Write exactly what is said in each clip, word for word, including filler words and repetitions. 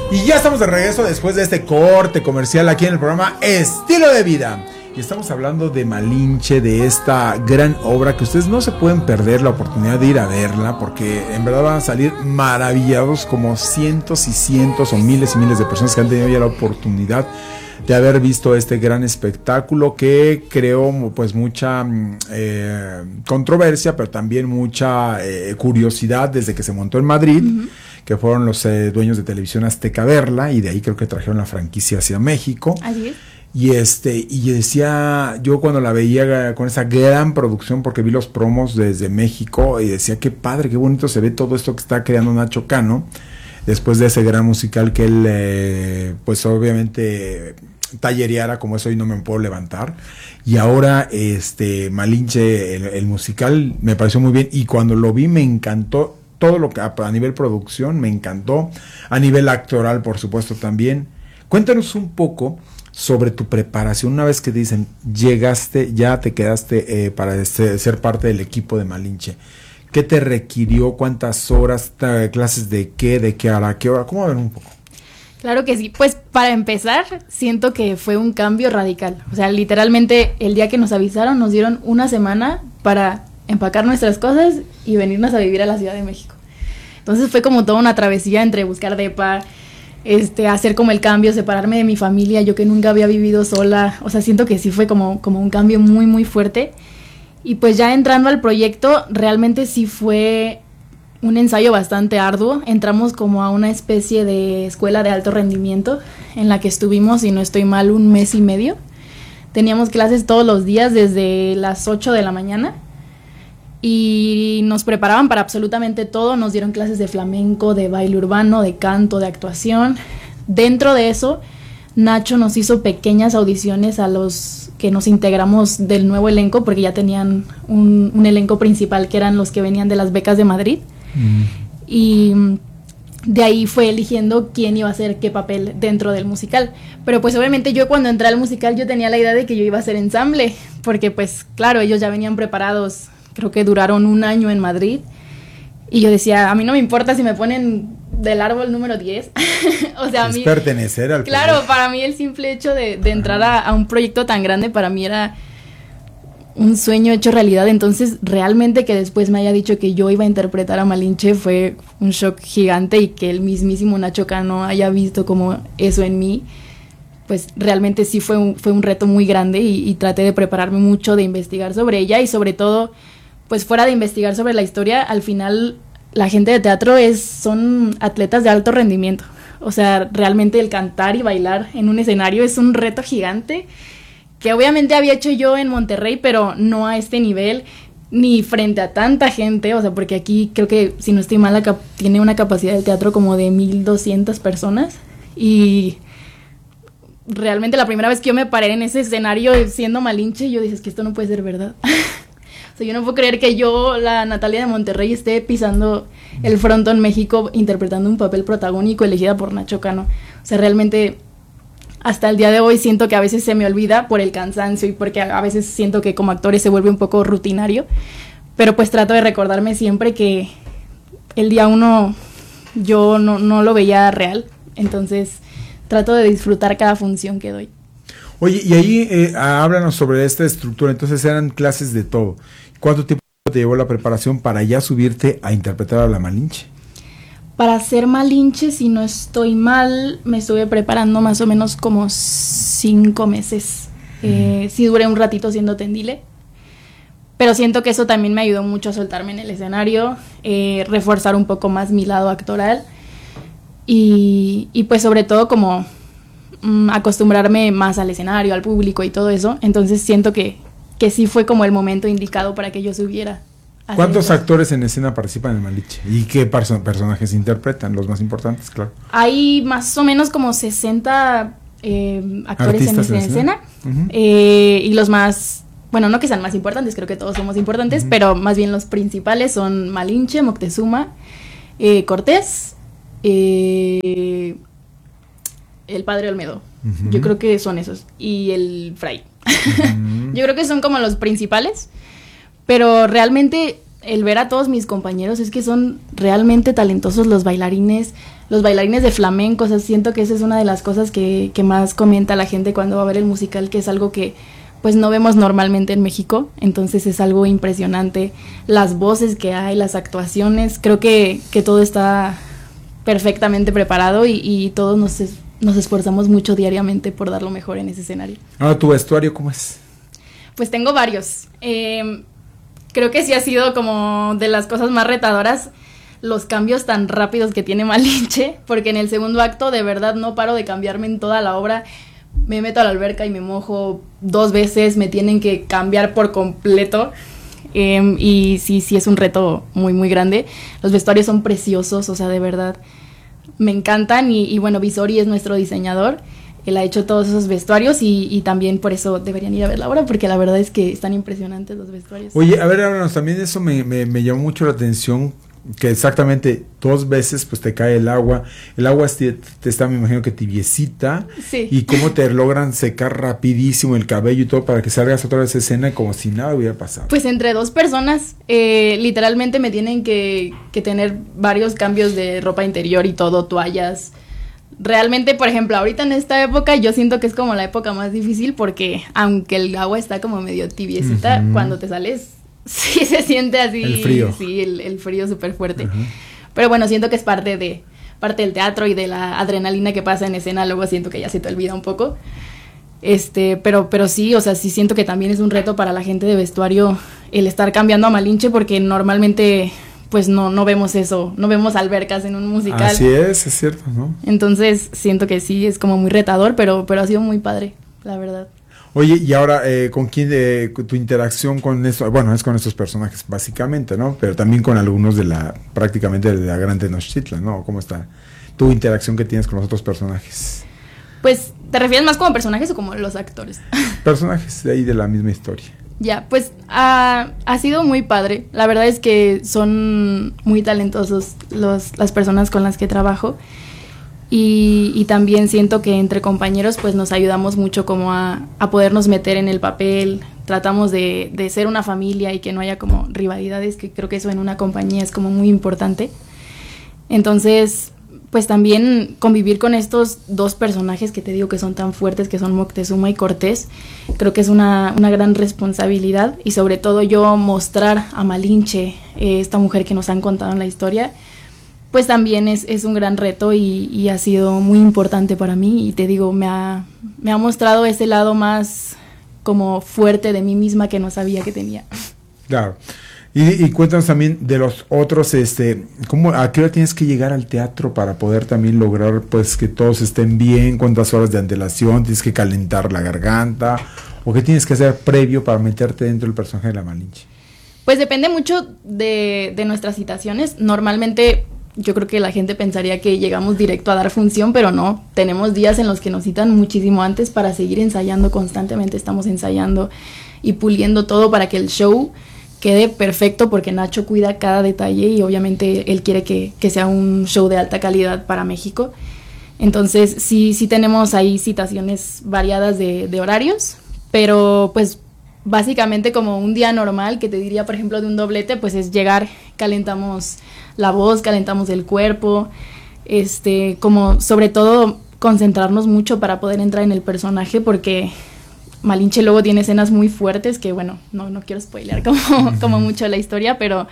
Y ya estamos de regreso después de este corte comercial aquí en el programa Estilo de Vida. Y estamos hablando de Malinche, de esta gran obra que ustedes no se pueden perder la oportunidad de ir a verla, porque en verdad van a salir maravillados, como cientos y cientos o miles y miles de personas que han tenido ya la oportunidad de haber visto este gran espectáculo que creó pues mucha eh, controversia, pero también mucha eh, curiosidad desde que se montó en Madrid. Uh-huh. Que fueron los eh, dueños de Televisión Azteca a verla, y de ahí creo que trajeron la franquicia hacia México. Así es. Y este, y decía, yo cuando la veía con esa gran producción, porque vi los promos desde México, y decía, qué padre, qué bonito se ve todo esto que está creando Nacho Cano, después de ese gran musical que él, eh, pues obviamente tallereara como eso, y no me puedo levantar. Y ahora, este, Malinche, el, el musical, me pareció muy bien, y cuando lo vi me encantó. Todo lo que a, a nivel producción me encantó, a nivel actoral por supuesto también. Cuéntanos un poco sobre tu preparación una vez que dicen llegaste, ya te quedaste eh, para este, ser parte del equipo de Malinche. ¿Qué te requirió? ¿Cuántas horas? ¿Clases de qué? ¿De qué hora? ¿Qué hora? ¿Cómo ven un poco? Claro que sí, pues para empezar siento que fue un cambio radical. O sea, literalmente el día que nos avisaron nos dieron una semana para empacar nuestras cosas y venirnos a vivir a la Ciudad de México. Entonces fue como toda una travesía entre buscar depa, este, hacer como el cambio, separarme de mi familia, yo que nunca había vivido sola. O sea, siento que sí fue como, como un cambio muy, muy fuerte. Y pues ya entrando al proyecto, realmente sí fue un ensayo bastante arduo. Entramos como a una especie de escuela de alto rendimiento en la que estuvimos, si no estoy mal, un mes y medio. Teníamos clases todos los días desde las ocho de la mañana. Y nos preparaban para absolutamente todo, nos dieron clases de flamenco, de baile urbano, de canto, de actuación. Dentro de eso, Nacho nos hizo pequeñas audiciones a los que nos integramos del nuevo elenco, porque ya tenían un, un elenco principal que eran los que venían de las becas de Madrid. Mm. Y de ahí fue eligiendo quién iba a hacer qué papel dentro del musical. Pero pues obviamente yo cuando entré al musical yo tenía la idea de que yo iba a hacer ensamble, porque pues claro, ellos ya venían preparados. Creo que duraron un año en Madrid. Y yo decía, a mí no me importa si me ponen del árbol número diez. O sea, a mí... Es pertenecer al Claro, proyecto. Para mí el simple hecho de, de entrar a, a un proyecto tan grande, para mí era un sueño hecho realidad. Entonces, realmente que después me haya dicho que yo iba a interpretar a Malinche fue un shock gigante. Y que el mismísimo Nacho Cano haya visto como eso en mí, pues realmente sí fue un, fue un reto muy grande. Y, y traté de prepararme mucho, de investigar sobre ella y sobre todo... pues fuera de investigar sobre la historia, al final la gente de teatro es son atletas de alto rendimiento. O sea, realmente el cantar y bailar en un escenario es un reto gigante que obviamente había hecho yo en Monterrey, pero no a este nivel ni frente a tanta gente. O sea, porque aquí creo que, si no estoy mal, cap- tiene una capacidad del teatro como de mil doscientas personas. Y realmente la primera vez que yo me paré en ese escenario siendo Malinche, yo dije, es que esto no puede ser verdad. O sea, yo no puedo creer que yo, la Natalia de Monterrey, esté pisando el frontón México interpretando un papel protagónico elegida por Nacho Cano. O sea, realmente hasta el día de hoy siento que a veces se me olvida por el cansancio y porque a veces siento que como actores se vuelve un poco rutinario. Pero pues trato de recordarme siempre que el día uno yo no, no lo veía real. Entonces trato de disfrutar cada función que doy. Oye, y ahí eh, háblanos sobre esta estructura. Entonces eran clases de todo. ¿Cuánto tiempo te llevó la preparación para ya subirte a interpretar a la Malinche? Para ser Malinche, si no estoy mal, me estuve preparando más o menos como cinco meses. Mm. Eh, sí duré un ratito siendo Tendile, pero siento que eso también me ayudó mucho a soltarme en el escenario, eh, reforzar un poco más mi lado actoral y, y pues sobre todo como mm, acostumbrarme más al escenario, al público y todo eso. Entonces siento que que sí fue como el momento indicado para que yo subiera. ¿Cuántos actores en escena participan en Malinche? ¿Y qué perso- personajes interpretan? Los más importantes, claro. Hay más o menos como sesenta eh, actores en, en escena, escena uh-huh. eh, y los más, bueno, no que sean más importantes, creo que todos somos importantes, uh-huh. pero más bien los principales son Malinche, Moctezuma, eh, Cortés, eh, el padre Olmedo. Uh-huh. Yo creo que son esos. Y el fray. Uh-huh. Yo creo que son como los principales. Pero realmente el ver a todos mis compañeros es que son realmente talentosos los bailarines. los bailarines de flamenco. O sea, siento que esa es una de las cosas que, que más comenta la gente cuando va a ver el musical, que es algo que pues no vemos normalmente en México. Entonces es algo impresionante, las voces que hay, las actuaciones, creo que, que todo está perfectamente preparado y, y todos nos, es, nos esforzamos mucho diariamente por dar lo mejor en ese escenario. Ahora, ¿tu vestuario cómo es? Pues tengo varios. Eh, creo que sí ha sido como de las cosas más retadoras los cambios tan rápidos que tiene Malinche, porque en el segundo acto de verdad no paro de cambiarme en toda la obra. Me meto a la alberca y me mojo dos veces, me tienen que cambiar por completo. Eh, y sí, sí es un reto muy, muy grande. Los vestuarios son preciosos, o sea, de verdad me encantan. Y, y bueno, Visori es nuestro diseñador. Él ha hecho todos esos vestuarios y, y también por eso deberían ir a ver la obra, porque la verdad es que están impresionantes los vestuarios. Oye, a ver, háblanos, también eso me, me, me llamó mucho la atención, que exactamente dos veces pues te cae el agua, el agua te, te está, me imagino que tibiecita, sí. Y cómo te logran secar rapidísimo el cabello y todo para que salgas otra vez a escena como si nada hubiera pasado. Pues entre dos personas, eh, literalmente me tienen que, que tener varios cambios de ropa interior y todo, toallas. Realmente, por ejemplo, ahorita en esta época yo siento que es como la época más difícil porque aunque el agua está como medio tibiecita, uh-huh. Cuando te sales sí se siente así. El frío. Sí, el, el frío súper fuerte. Uh-huh. Pero bueno, siento que es parte de parte del teatro y de la adrenalina que pasa en escena, luego siento que ya se te olvida un poco. Este, pero, pero sí, o sea, sí siento que también es un reto para la gente de vestuario el estar cambiando a Malinche porque normalmente pues no, no vemos eso, no vemos albercas en un musical. Así es, es cierto, ¿no? Entonces siento que sí, es como muy retador, pero, pero ha sido muy padre, la verdad. Oye, y ahora, eh, ¿con quién eh, tu interacción con esto? Bueno, es con estos personajes básicamente, ¿no? Pero también con algunos de la, prácticamente de la Gran Tenochtitlan, ¿no? ¿Cómo está tu interacción que tienes con los otros personajes? Pues, ¿te refieres más como personajes o como los actores? Personajes de ahí de la misma historia. Ya, pues ha, ha sido muy padre. La verdad es que son muy talentosos los, las personas con las que trabajo. Y, y también siento que entre compañeros pues nos ayudamos mucho como a, a podernos meter en el papel. Tratamos de, de ser una familia y que no haya como rivalidades, que creo que eso en una compañía es como muy importante. Entonces, pues también convivir con estos dos personajes que te digo que son tan fuertes, que son Moctezuma y Cortés, creo que es una, una gran responsabilidad. Y sobre todo yo mostrar a Malinche, eh, esta mujer que nos han contado en la historia, pues también es, es un gran reto y, y ha sido muy importante para mí. Y te digo, me ha, me ha mostrado ese lado más como fuerte de mí misma que no sabía que tenía. Claro. Y, y cuéntanos también de los otros, este, ¿cómo, a qué hora tienes que llegar al teatro para poder también lograr pues que todos estén bien? ¿Cuántas horas de antelación? ¿Tienes que calentar la garganta? ¿O qué tienes que hacer previo para meterte dentro del personaje de la Malinche? Pues depende mucho de, de nuestras citaciones. Normalmente yo creo que la gente pensaría que llegamos directo a dar función, pero no. Tenemos días en los que nos citan muchísimo antes para seguir ensayando constantemente. Estamos ensayando y puliendo todo para que el show quede perfecto, porque Nacho cuida cada detalle y obviamente él quiere que, que sea un show de alta calidad para México. Entonces sí, sí tenemos ahí citaciones variadas de, de horarios, pero pues básicamente como un día normal, que te diría por ejemplo de un doblete, pues es llegar, calentamos la voz, calentamos el cuerpo, este, como sobre todo concentrarnos mucho para poder entrar en el personaje, porque Malinche luego tiene escenas muy fuertes que bueno, no, no quiero spoilear como, uh-huh. como mucho la historia, pero,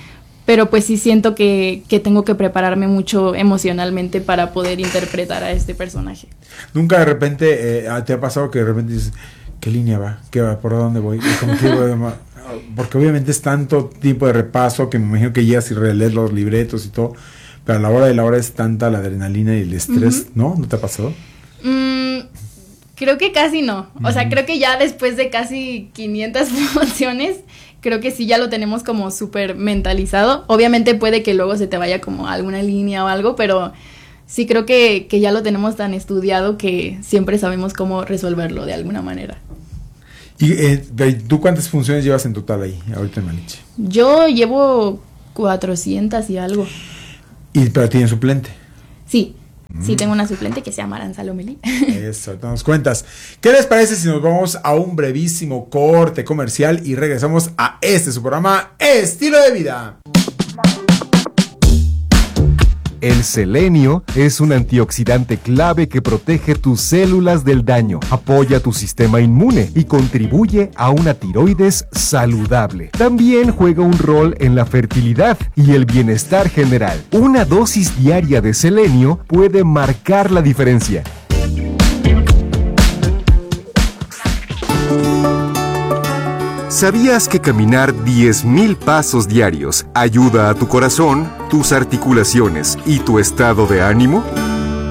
pero pues sí siento que, que tengo que prepararme mucho emocionalmente para poder interpretar a este personaje. ¿Nunca de repente eh, te ha pasado que de repente dices, ¿qué línea va? ¿Qué va? ¿Por dónde voy? ¿Y cómo que voy? Porque obviamente es tanto tipo de repaso que me imagino que llegas y relees los libretos y todo, pero a la hora de la hora es tanta la adrenalina y el estrés, uh-huh. ¿no? ¿No te ha pasado? Mm, creo que casi no, uh-huh. O sea, creo que ya después de casi quinientas funciones, creo que sí ya lo tenemos como súper mentalizado. Obviamente puede que luego se te vaya como alguna línea o algo, pero sí creo que, que ya lo tenemos tan estudiado que siempre sabemos cómo resolverlo de alguna manera. ¿Y eh, tú cuántas funciones llevas en total ahí, ahorita en Malinche? Yo llevo cuatrocientas y algo. ¿Y pero tiene suplente? Sí, mm. sí tengo una suplente que se llama Aranza Lomelí. Eso, nos cuentas. ¿Qué les parece si nos vamos a un brevísimo corte comercial y regresamos a este su programa Estilo de Vida? El selenio es un antioxidante clave que protege tus células del daño, apoya tu sistema inmune y contribuye a una tiroides saludable. También juega un rol en la fertilidad y el bienestar general. Una dosis diaria de selenio puede marcar la diferencia. ¿Sabías que caminar diez mil pasos diarios ayuda a tu corazón, tus articulaciones y tu estado de ánimo?